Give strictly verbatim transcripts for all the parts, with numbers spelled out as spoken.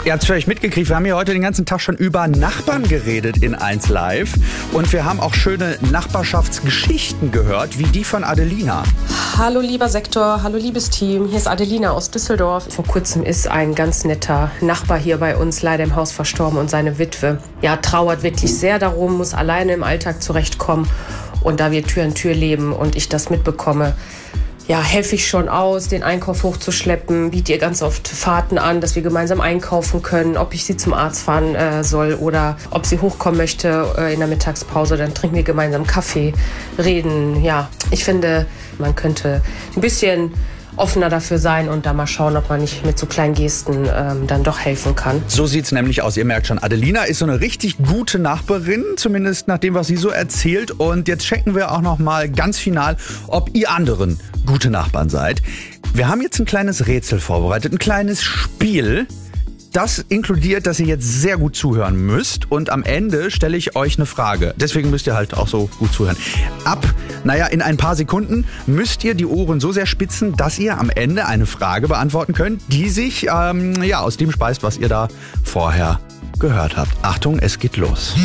Ihr habt es vielleicht mitgekriegt, wir haben hier heute den ganzen Tag schon über Nachbarn geredet in eins Live. Und wir haben auch schöne Nachbarschaftsgeschichten gehört, wie die von Adelina. Hallo lieber Sektor, hallo liebes Team, hier ist Adelina aus Düsseldorf. Vor kurzem ist ein ganz netter Nachbar hier bei uns leider im Haus verstorben und seine Witwe, ja, trauert wirklich sehr darum, muss alleine im Alltag zurechtkommen. Und da wir Tür an Tür leben und ich das mitbekomme, ja, helfe ich schon aus, den Einkauf hochzuschleppen, biete ihr ganz oft Fahrten an, dass wir gemeinsam einkaufen können, ob ich sie zum Arzt fahren äh, soll oder ob sie hochkommen möchte äh, in der Mittagspause, dann trinken wir gemeinsam Kaffee, reden. Ja, ich finde, man könnte ein bisschen offener dafür sein und da mal schauen, ob man nicht mit so kleinen Gesten ähm, dann doch helfen kann. So sieht's nämlich aus. Ihr merkt schon, Adelina ist so eine richtig gute Nachbarin, zumindest nach dem, was sie so erzählt. Und jetzt checken wir auch noch mal ganz final, ob ihr anderen gute Nachbarn seid. Wir haben jetzt ein kleines Rätsel vorbereitet, ein kleines Spiel. Das inkludiert, dass ihr jetzt sehr gut zuhören müsst und am Ende stelle ich euch eine Frage. Deswegen müsst ihr halt auch so gut zuhören. Ab, naja, in ein paar Sekunden müsst ihr die Ohren so sehr spitzen, dass ihr am Ende eine Frage beantworten könnt, die sich ähm, ja, aus dem speist, was ihr da vorher gehört habt. Achtung, es geht los.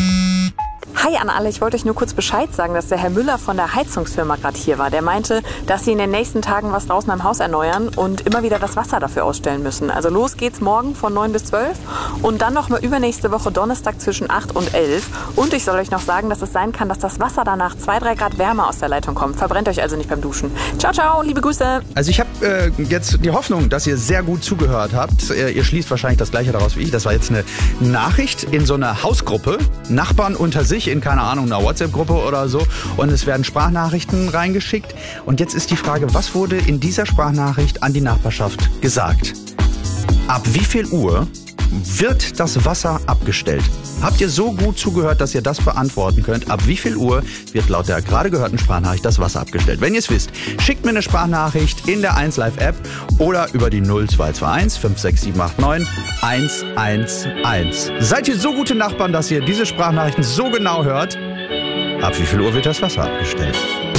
Hi an alle, ich wollte euch nur kurz Bescheid sagen, dass der Herr Müller von der Heizungsfirma gerade hier war. Der meinte, dass sie in den nächsten Tagen was draußen am Haus erneuern und immer wieder das Wasser dafür ausstellen müssen. Also los geht's morgen von neun bis zwölf und dann nochmal übernächste Woche Donnerstag zwischen acht und elf. Und ich soll euch noch sagen, dass es sein kann, dass das Wasser danach zwei, drei Grad wärmer aus der Leitung kommt. Verbrennt euch also nicht beim Duschen. Ciao, ciao, liebe Grüße. Also ich habe äh, jetzt die Hoffnung, dass ihr sehr gut zugehört habt. Äh, ihr schließt wahrscheinlich das Gleiche daraus wie ich. Das war jetzt eine Nachricht in so einer Hausgruppe, Nachbarn unter sich in, keine Ahnung, einer WhatsApp-Gruppe oder so. Und es werden Sprachnachrichten reingeschickt. Und jetzt ist die Frage, was wurde in dieser Sprachnachricht an die Nachbarschaft gesagt? Ab wie viel Uhr wird das Wasser abgestellt? Habt ihr so gut zugehört, dass ihr das beantworten könnt? Ab wie viel Uhr wird laut der gerade gehörten Sprachnachricht das Wasser abgestellt? Wenn ihr es wisst, schickt mir eine Sprachnachricht in der eins Live App oder über die null zwei zwei eins fünf sechs sieben acht neun eins eins eins. Seid ihr so gute Nachbarn, dass ihr diese Sprachnachrichten so genau hört? Ab wie viel Uhr wird das Wasser abgestellt?